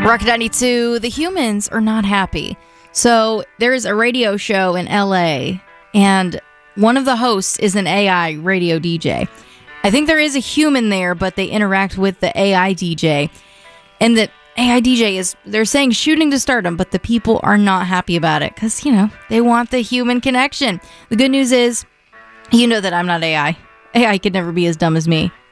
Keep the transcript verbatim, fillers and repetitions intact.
Rock ninety-two, the humans are not happy. So there's a radio show in L A, and one of the hosts is an A I radio D J. I think there is a human there, but they interact with the A I D J. And the A I D J is, they're saying shooting to stardom, but the people are not happy about it because, you know, they want the human connection. The good news is, you know that I'm not A I. A I could never be as dumb as me.